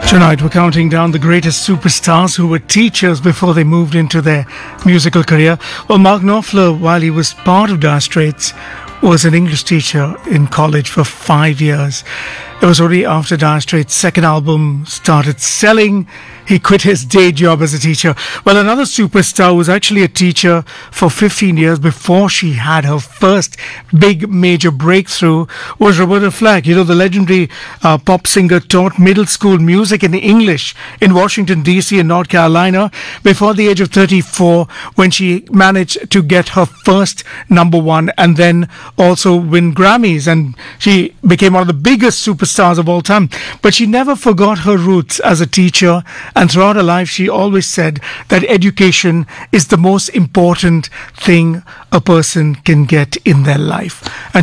Tonight, we're counting down the greatest superstars who were teachers before they moved into their musical career. Well, Mark Knopfler, while he was part of Dire Straits, was an English teacher in college for 5 years. It was only after Dire Straits' second album started selling, he quit his day job as a teacher. Well, another superstar was actually a teacher for 15 years before she had her first big major breakthrough was Roberta Flack. You know, the legendary pop singer taught middle school music in English in Washington, D.C. and North Carolina before the age of 34 when she managed to get her first number one and then also win Grammys. And she became one of the biggest superstars of all time. But she never forgot her roots as a teacher, and throughout her life she always said that education is the most important thing a person can get in their life. And